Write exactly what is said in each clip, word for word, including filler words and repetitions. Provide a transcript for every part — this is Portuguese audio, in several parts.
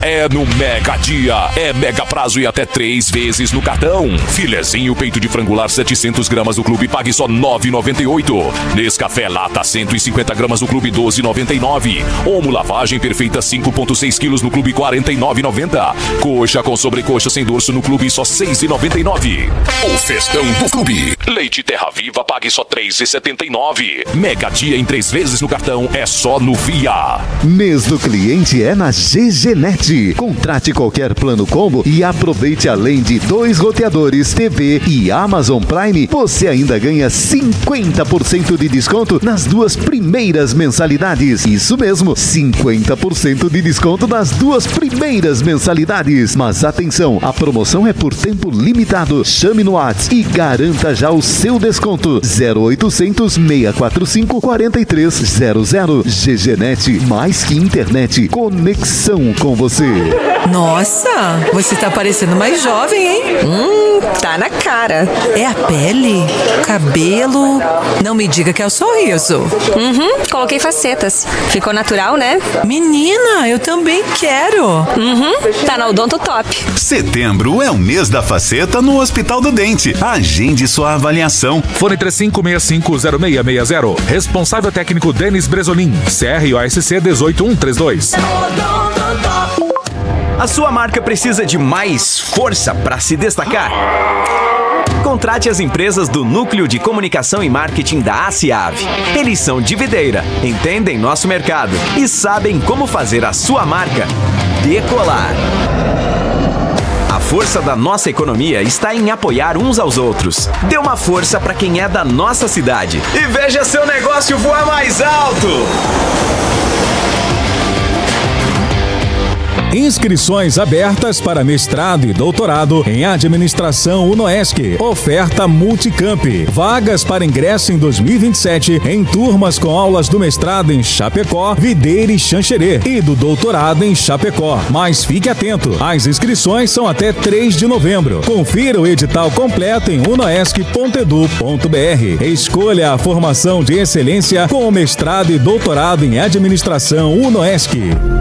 É no Mega Dia, é mega prazo e até três vezes no cartão. Filezinho peito de frangular setecentos gramas do clube, pague só nove reais e noventa e oito centavos. Nescafé lata cento e cinquenta gramas do clube, doze reais e noventa e nove centavos. Omo lavagem perfeita cinco vírgula seis quilos no clube, quarenta e nove reais e noventa centavos. Coxa com sobrecoxa sem dorso no clube, só seis reais e noventa e nove centavos. O festão do clube. Leite Terra Viva, pague só três reais e setenta e nove centavos. Mega Dia em três vezes no cartão, é só no Via. Mês do cliente é na G G Net. Contrate qualquer plano combo e aproveite, além de dois roteadores, T V e Amazon Prime, você ainda ganha cinquenta por cento de desconto nas duas primeiras mensalidades. Isso mesmo, cinquenta por cento de desconto nas duas primeiras mensalidades. Mas atenção, a promoção é por tempo limitado. Chame no WhatsApp e garanta já o seu desconto. zero oitocentos, seiscentos e quarenta e cinco, quarenta e três zero zero. G G Net, mais que internet, conexão com você. Nossa, você tá parecendo mais jovem, hein? Hum, tá na cara. É a pele? Cabelo? Não me diga que é o sorriso. Uhum, coloquei facetas. Ficou natural, né? Menina, eu também quero. Uhum, tá na Odonto Top. Setembro é o mês da faceta no Hospital do Dente. Agende sua avaliação. Fone três cinco seis cinco zero seis seis zero. Responsável técnico Denis Bresolim. C R O S C dezoito mil cento e trinta e dois. A sua marca precisa de mais força para se destacar? Contrate as empresas do Núcleo de Comunicação e Marketing da ACIAV. Eles são de videira, entendem nosso mercado e sabem como fazer a sua marca decolar. A força da nossa economia está em apoiar uns aos outros. Dê uma força para quem é da nossa cidade e veja seu negócio voar mais alto! Inscrições abertas para mestrado e doutorado em administração UNOESC. Oferta Multicamp. Vagas para ingresso em dois mil e vinte e sete em turmas com aulas do mestrado em Chapecó, Videira e Xanxerê e do doutorado em Chapecó. Mas fique atento, as inscrições são até três de novembro. Confira o edital completo em unoesc ponto edu ponto br. Escolha a formação de excelência com o mestrado e doutorado em administração UNOESC.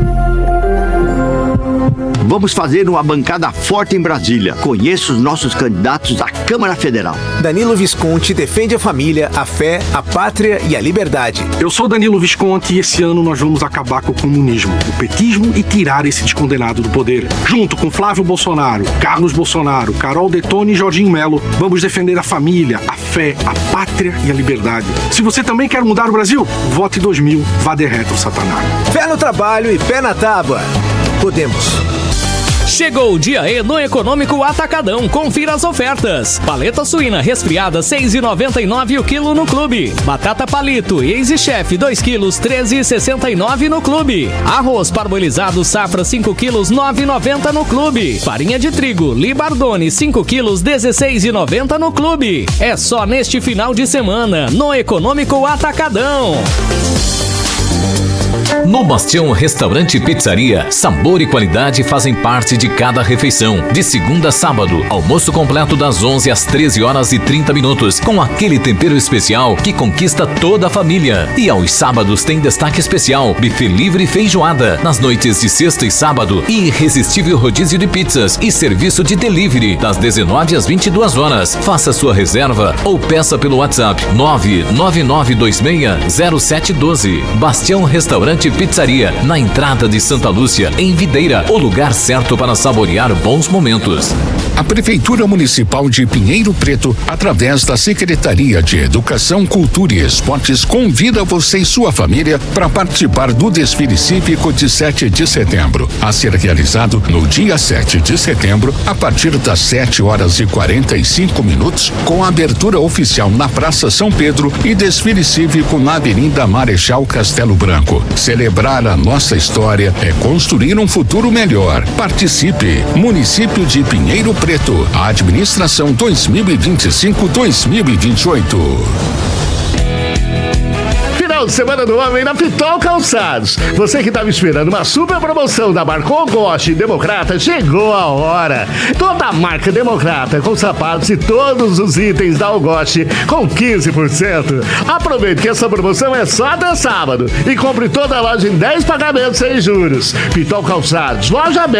Vamos fazer uma bancada forte em Brasília. Conheça os nossos candidatos à Câmara Federal. Danilo Visconti defende a família, a fé, a pátria e a liberdade. Eu sou Danilo Visconti e esse ano nós vamos acabar com o comunismo, o petismo e tirar esse descondenado do poder. Junto com Flávio Bolsonaro, Carlos Bolsonaro, Carol Detone e Jorginho Melo, vamos defender a família, a fé, a pátria e a liberdade. Se você também quer mudar o Brasil, vote dois mil, vá de retro, Satanás. Fé no trabalho e pé na tábua. Podemos. Chegou o dia E no Econômico Atacadão. Confira as ofertas. Paleta suína resfriada seis reais e noventa e nove centavos o quilo no clube. Batata palito Easy Chef dois quilos treze reais e sessenta e nove centavos no clube. Arroz parbolizado safra cinco quilos nove reais e noventa centavos no clube. Farinha de trigo Libardone cinco quilos dezesseis reais e noventa centavos no clube. É só neste final de semana no Econômico Atacadão. No Bastião Restaurante e Pizzaria, sabor e qualidade fazem parte de cada refeição. De segunda a sábado, almoço completo das onze às treze horas e trinta minutos, com aquele tempero especial que conquista toda a família. E aos sábados tem destaque especial, buffet livre e feijoada. Nas noites de sexta e sábado, irresistível rodízio de pizzas e serviço de delivery, das dezenove às vinte e duas horas. Faça sua reserva ou peça pelo WhatsApp nove nove nove dois seis zero sete um dois. Bastião Restaurante e Pizzaria, na entrada de Santa Lúcia, em Videira, o lugar certo para saborear bons momentos. A Prefeitura Municipal de Pinheiro Preto, através da Secretaria de Educação, Cultura e Esportes, convida você e sua família para participar do desfile cívico de sete de setembro, a ser realizado no dia sete de setembro, a partir das sete horas e quarenta e cinco minutos, com a abertura oficial na Praça São Pedro e desfile cívico na Avenida Marechal Castelo Branco. Celebrar a nossa história é construir um futuro melhor. Participe! Município de Pinheiro Preto. A administração dois mil e vinte e cinco a dois mil e vinte e oito. final de semana do homem na Pitol Calçados. Você que estava esperando uma super promoção da Marcon, Goste e Democrata, chegou a hora. Toda a marca Democrata com sapatos e todos os itens da Algoste com quinze por cento. Aproveite que essa promoção é só até sábado e compre toda a loja em dez pagamentos sem juros. Pitol Calçados, loja aberta